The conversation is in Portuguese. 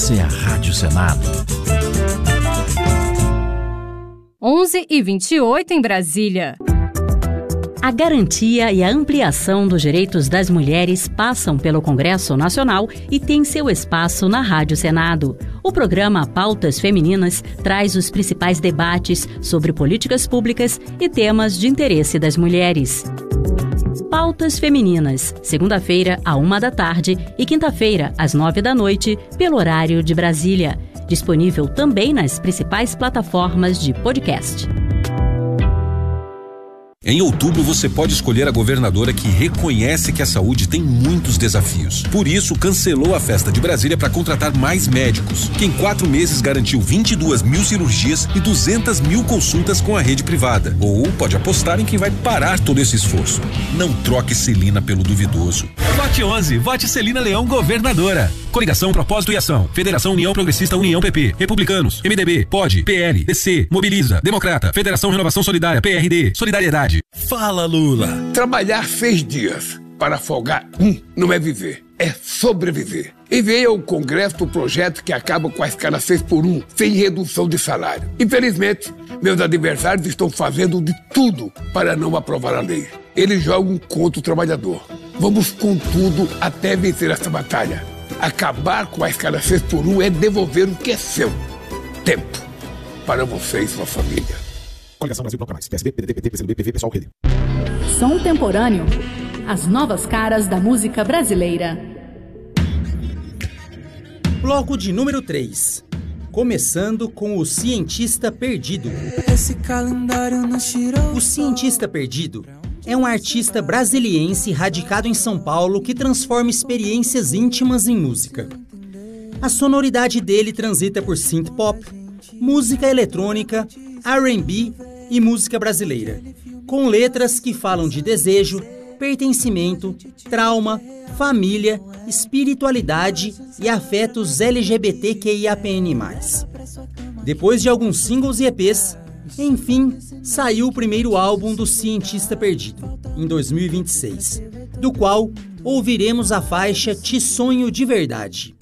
Essa é a Rádio Senado. 11h28 em Brasília. A garantia e a ampliação dos direitos das mulheres passam pelo Congresso Nacional e tem seu espaço na Rádio Senado. O programa Pautas Femininas traz os principais debates sobre políticas públicas e temas de interesse das mulheres. Pautas Femininas, segunda-feira, à 13h e quinta-feira, às 21h, pelo horário de Brasília. Disponível também nas principais plataformas de podcast. Em outubro, você pode escolher a governadora que reconhece que a saúde tem muitos desafios. Por isso, cancelou a festa de Brasília para contratar mais médicos, que em 4 meses garantiu 22 mil cirurgias e 200 mil consultas com a rede privada. Ou pode apostar em quem vai parar todo esse esforço. Não troque Celina pelo duvidoso. Vote 11, vote Celina Leão governadora. Coligação Propósito e Ação, Federação União Progressista União PP, Republicanos, MDB, POD, PL, DC, Mobiliza, Democrata, Federação Renovação Solidária, PRD, Solidariedade. Fala, Lula. Trabalhar 6 dias para folgar não é viver, é sobreviver. Enviei ao Congresso o projeto que acaba com a escala 6x1, sem redução de salário. Infelizmente, meus adversários estão fazendo de tudo para não aprovar a lei. Eles jogam contra o trabalhador. Vamos com tudo até vencer essa batalha. Acabar com a escala 6x1 é devolver o que é seu. Tempo para você e sua família. Coligação Brasil Bloco Mais, PSB, PDT, PT, PCdoB, PV, Pessoal, Rede. Som temporâneo. As novas caras da música brasileira. Bloco de número 3. Começando com O Cientista Perdido. O Cientista Perdido é um artista brasiliense radicado em São Paulo que transforma experiências íntimas em música. A sonoridade dele transita por synth pop, música eletrônica, R&B e música brasileira, com letras que falam de desejo, pertencimento, trauma, família, espiritualidade e afetos LGBTQIAPN+. Depois de alguns singles e EPs, enfim, saiu o primeiro álbum do Cientista Perdido, em 2026, do qual ouviremos a faixa Te Sonho de Verdade.